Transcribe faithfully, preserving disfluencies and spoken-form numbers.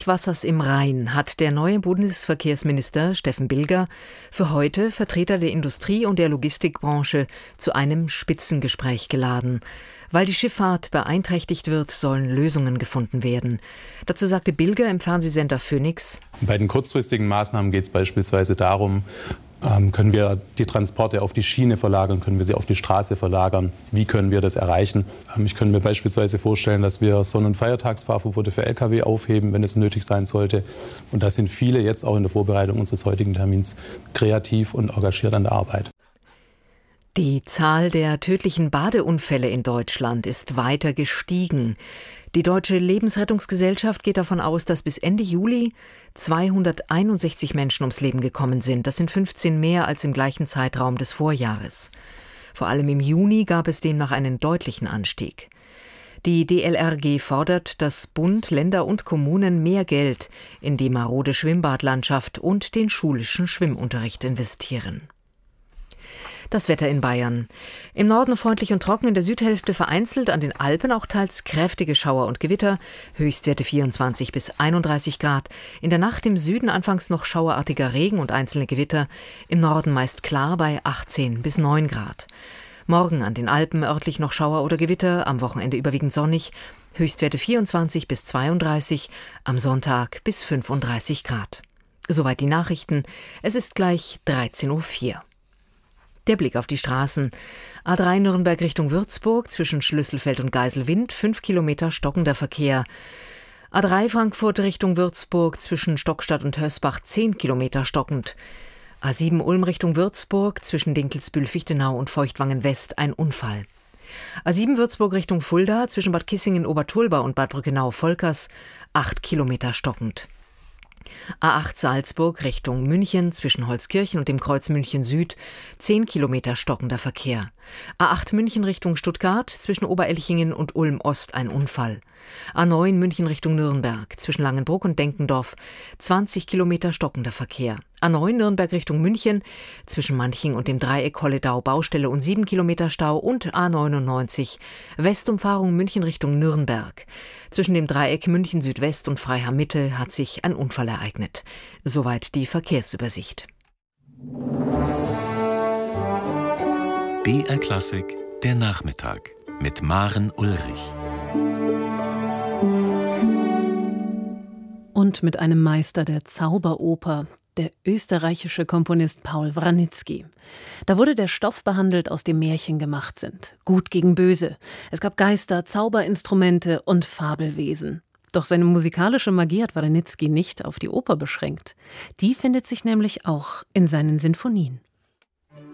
Wassers im Rhein hat der neue Bundesverkehrsminister Steffen Bilger für heute Vertreter der Industrie- und der Logistikbranche zu einem Spitzengespräch geladen. Weil die Schifffahrt beeinträchtigt wird, sollen Lösungen gefunden werden. Dazu sagte Bilger im Fernsehsender Phoenix: Bei den kurzfristigen Maßnahmen geht es beispielsweise darum, ähm, können wir die Transporte auf die Schiene verlagern, können wir sie auf die Straße verlagern, wie können wir das erreichen. Ähm, ich könnte mir beispielsweise vorstellen, dass wir Sonn- und Feiertagsfahrverbote für L K W aufheben, wenn es nötig sein sollte. Und da sind viele jetzt auch in der Vorbereitung unseres heutigen Termins kreativ und engagiert an der Arbeit. Die Zahl der tödlichen Badeunfälle in Deutschland ist weiter gestiegen. Die Deutsche Lebensrettungsgesellschaft geht davon aus, dass bis Ende Juli zweihunderteinundsechzig Menschen ums Leben gekommen sind. Das sind fünfzehn mehr als im gleichen Zeitraum des Vorjahres. Vor allem im Juni gab es demnach einen deutlichen Anstieg. Die D L R G fordert, dass Bund, Länder und Kommunen mehr Geld in die marode Schwimmbadlandschaft und den schulischen Schwimmunterricht investieren. Das Wetter in Bayern. Im Norden freundlich und trocken, in der Südhälfte vereinzelt, an den Alpen auch teils kräftige Schauer und Gewitter. Höchstwerte vierundzwanzig bis einunddreißig Grad. In der Nacht im Süden anfangs noch schauerartiger Regen und einzelne Gewitter. Im Norden meist klar bei achtzehn bis neun Grad. Morgen an den Alpen örtlich noch Schauer oder Gewitter, am Wochenende überwiegend sonnig. Höchstwerte vierundzwanzig bis zweiunddreißig, am Sonntag bis fünfunddreißig Grad. Soweit die Nachrichten. Es ist gleich dreizehn Uhr vier. Der Blick auf die Straßen. A drei Nürnberg Richtung Würzburg, zwischen Schlüsselfeld und Geiselwind, fünf Kilometer stockender Verkehr. A drei Frankfurt Richtung Würzburg, zwischen Stockstadt und Hösbach, zehn Kilometer stockend. A sieben Ulm Richtung Würzburg, zwischen Dinkelsbühl-Fichtenau und Feuchtwangen West, ein Unfall. A sieben Würzburg Richtung Fulda, zwischen Bad Kissingen-Obertulba und Bad Brückenau-Volkers, acht Kilometer stockend. A acht Salzburg Richtung München, zwischen Holzkirchen und dem Kreuz München Süd, zehn Kilometer stockender Verkehr. A acht München Richtung Stuttgart, zwischen Oberelchingen und Ulm Ost, ein Unfall. A neun München Richtung Nürnberg, zwischen Langenbruck und Denkendorf, zwanzig Kilometer stockender Verkehr. A neun Nürnberg Richtung München, zwischen Manching und dem Dreieck Holledau Baustelle und sieben Kilometer Stau. Und A neunundneunzig Westumfahrung München Richtung Nürnberg. Zwischen dem Dreieck München Südwest und Freiham Mitte hat sich ein Unfall ereignet. Soweit die Verkehrsübersicht. B R Klassik, der Nachmittag mit Maren Ulrich. Und mit einem Meister der Zauberoper, der österreichische Komponist Paul Wranitzky. Da wurde der Stoff behandelt, aus dem Märchen gemacht sind. Gut gegen Böse. Es gab Geister, Zauberinstrumente und Fabelwesen. Doch seine musikalische Magie hat Wranitzky nicht auf die Oper beschränkt. Die findet sich nämlich auch in seinen Sinfonien.